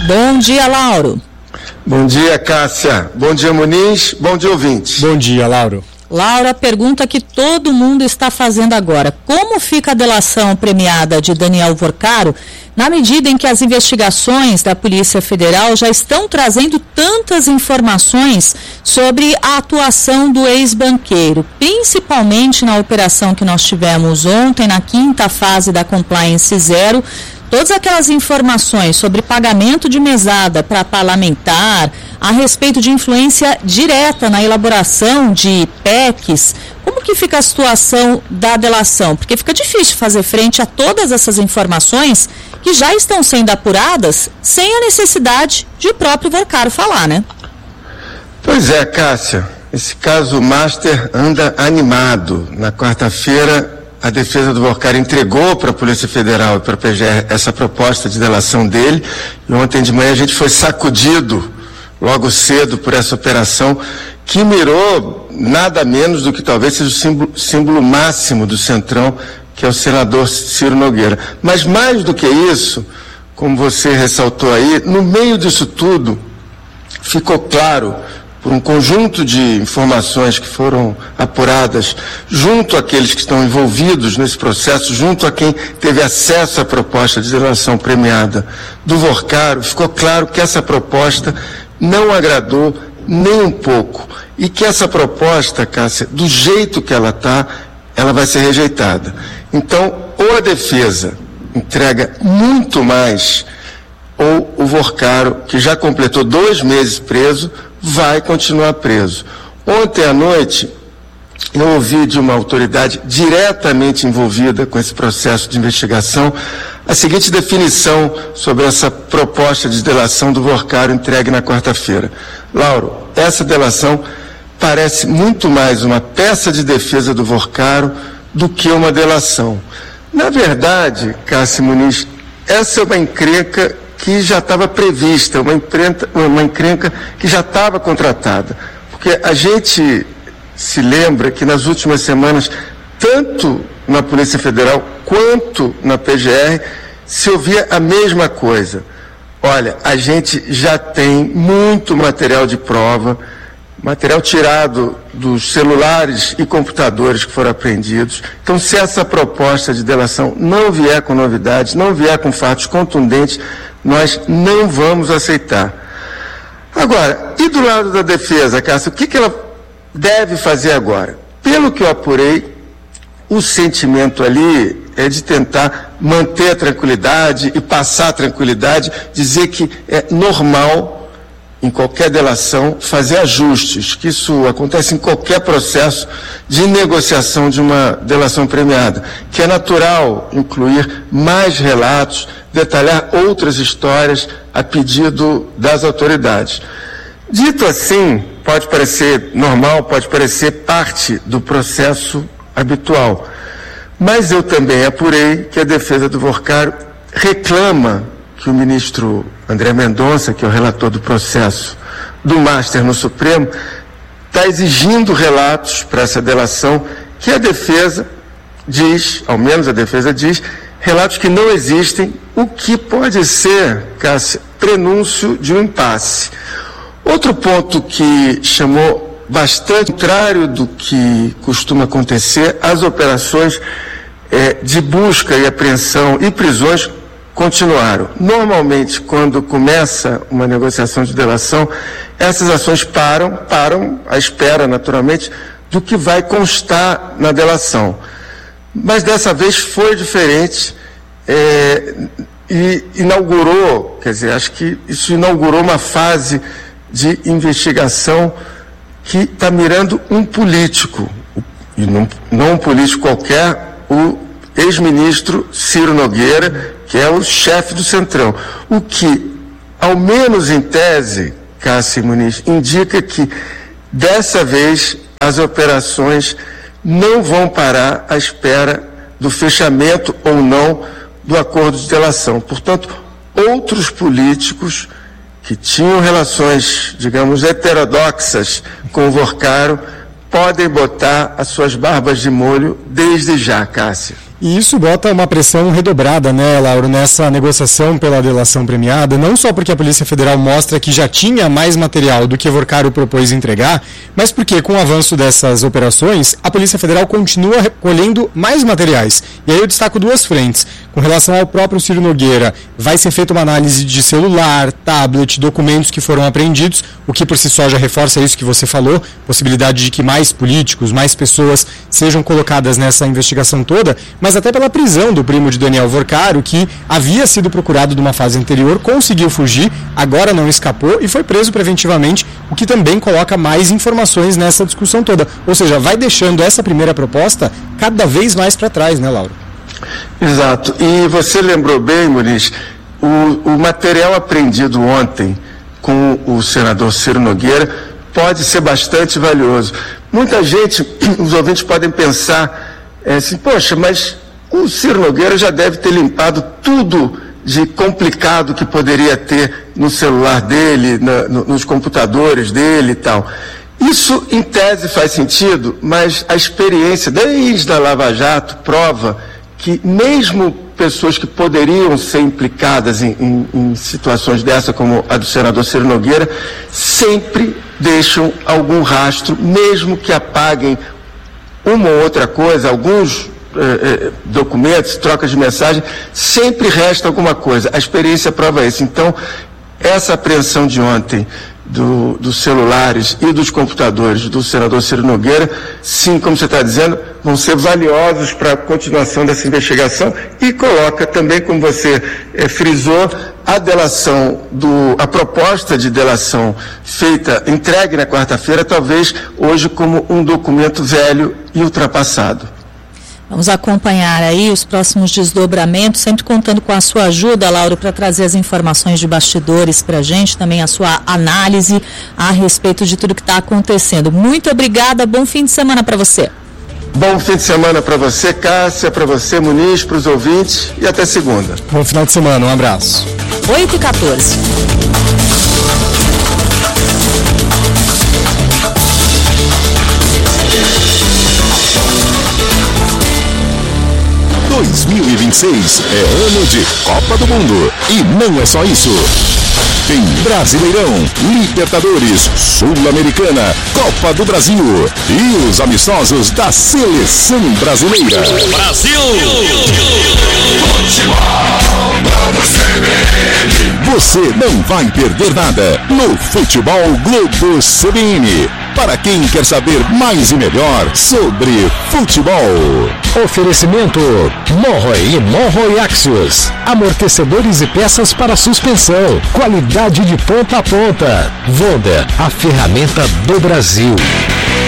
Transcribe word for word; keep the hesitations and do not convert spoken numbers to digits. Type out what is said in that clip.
Bom dia, Lauro. Bom dia, Cássia. Bom dia, Muniz. Bom dia, ouvintes. Bom dia, Lauro. Laura, a pergunta que todo mundo está fazendo agora: como fica a delação premiada de Daniel Vorcaro, na medida em que as investigações da Polícia Federal já estão trazendo tantas informações sobre a atuação do ex-banqueiro, principalmente na operação que nós tivemos ontem, na quinta fase da Compliance Zero? Todas aquelas informações sobre pagamento de mesada para parlamentar, a respeito de influência direta na elaboração de P E Cs, como que fica a situação da delação? Porque fica difícil fazer frente a todas essas informações que já estão sendo apuradas sem a necessidade de o próprio Vorcaro falar, né? Pois é, Cássia, esse caso Master anda animado. Na quarta-feira, a defesa do Vorcaro entregou para a Polícia Federal e para a P G R essa proposta de delação dele, e ontem de manhã a gente foi sacudido logo cedo por essa operação que mirou nada menos do que talvez seja o símbolo, símbolo máximo do Centrão, que é o senador Ciro Nogueira. Mas mais do que isso, como você ressaltou aí, no meio disso tudo ficou claro, por um conjunto de informações que foram apuradas junto àqueles que estão envolvidos nesse processo, junto a quem teve acesso à proposta de delação premiada do Vorcaro, ficou claro que essa proposta não agradou nem um pouco, e que essa proposta, Cássia, do jeito que ela está, ela vai ser rejeitada. Então, ou a defesa entrega muito mais, ou o Vorcaro, que já completou dois meses preso, vai continuar preso. Ontem à noite, eu ouvi de uma autoridade diretamente envolvida com esse processo de investigação a seguinte definição sobre essa proposta de delação do Vorcaro entregue na quarta-feira. Lauro, essa delação parece muito mais uma peça de defesa do Vorcaro do que uma delação. Na verdade, Cássia Muniz, essa é uma encrenca que já estava prevista, uma, encrenca, uma encrenca que já estava contratada. Porque a gente se lembra que nas últimas semanas, tanto na Polícia Federal quanto na P G R, se ouvia a mesma coisa. Olha, a gente já tem muito material de prova, material tirado dos celulares e computadores que foram apreendidos. Então, se essa proposta de delação não vier com novidades, não vier com fatos contundentes, nós não vamos aceitar. Agora, e do lado da defesa, Cássia, o que, que ela deve fazer agora? Pelo que eu apurei, o sentimento ali é de tentar manter a tranquilidade e passar a tranquilidade, dizer que é normal, em qualquer delação, fazer ajustes, que isso acontece em qualquer processo de negociação de uma delação premiada, que é natural incluir mais relatos, detalhar outras histórias a pedido das autoridades. Dito assim, pode parecer normal, pode parecer parte do processo habitual, mas eu também apurei que a defesa do Vorcaro reclama que o ministro André Mendonça, que é o relator do processo do Master no Supremo, está exigindo relatos para essa delação que a defesa diz, ao menos a defesa diz, relatos que não existem, o que pode ser, Cássia, prenúncio de um impasse. Outro ponto que chamou bastante, contrário do que costuma acontecer, as operações eh, de busca e apreensão e prisões continuaram. Normalmente, quando começa uma negociação de delação, essas ações param, param à espera, naturalmente, do que vai constar na delação. Mas dessa vez foi diferente, é, e inaugurou, quer dizer, acho que isso inaugurou uma fase de investigação que está mirando um político, e não, não um político qualquer, o ex-ministro Ciro Nogueira, que é o chefe do Centrão. O que, ao menos em tese, Cássia Muniz, indica que, dessa vez, as operações não vão parar à espera do fechamento ou não do acordo de delação. Portanto, outros políticos que tinham relações, digamos, heterodoxas com o Vorcaro podem botar as suas barbas de molho desde já, Cássia. E isso bota uma pressão redobrada, né, Lauro, nessa negociação pela delação premiada, não só porque a Polícia Federal mostra que já tinha mais material do que Vorcaro propôs entregar, mas porque com o avanço dessas operações, a Polícia Federal continua recolhendo mais materiais. E aí eu destaco duas frentes. Com relação ao próprio Ciro Nogueira, vai ser feita uma análise de celular, tablet, documentos que foram apreendidos, o que por si só já reforça isso que você falou, possibilidade de que mais políticos, mais pessoas sejam colocadas nessa investigação toda, mas até pela prisão do primo de Daniel Vorcaro, que havia sido procurado numa fase anterior, conseguiu fugir, agora não escapou e foi preso preventivamente, o que também coloca mais informações nessa discussão toda. Ou seja, vai deixando essa primeira proposta cada vez mais para trás, né, Lauro? Exato. E você lembrou bem, Muniz, o, o material apreendido ontem com o senador Ciro Nogueira pode ser bastante valioso. Muita gente, os ouvintes podem pensar é, assim, poxa, mas o Ciro Nogueira já deve ter limpado tudo de complicado que poderia ter no celular dele, na, no, nos computadores dele e tal. Isso, em tese, faz sentido, mas a experiência desde a Lava Jato prova que mesmo pessoas que poderiam ser implicadas em, em, em situações dessa, como a do senador Ciro Nogueira, sempre deixam algum rastro, mesmo que apaguem uma ou outra coisa, alguns eh, documentos, trocas de mensagem, sempre resta alguma coisa. A experiência prova isso. Então, essa apreensão de ontem do, dos celulares e dos computadores do senador Ciro Nogueira, sim, como você está dizendo, vão ser valiosos para a continuação dessa investigação e coloca também, como você eh, frisou, a delação, do, a proposta de delação feita, entregue na quarta-feira, talvez hoje como um documento velho e ultrapassado. Vamos acompanhar aí os próximos desdobramentos, sempre contando com a sua ajuda, Lauro, para trazer as informações de bastidores para a gente, também a sua análise a respeito de tudo que está acontecendo. Muito obrigada, bom fim de semana para você. Bom fim de semana para você, Cássia, para você, Muniz, para os ouvintes e até segunda. Bom final de semana, um abraço. oito e quatorze. dois mil e vinte e seis é ano de Copa do Mundo. E não é só isso. Tem Brasileirão, Libertadores, Sul-Americana, Copa do Brasil e os amistosos da Seleção Brasileira. Brasil! Você não vai perder nada no Futebol Globo C B N. Para quem quer saber mais e melhor sobre futebol. Oferecimento Monroe e Monroe Axios. Amortecedores e peças para suspensão. Qualidade de ponta a ponta. Vonda, a ferramenta do Brasil.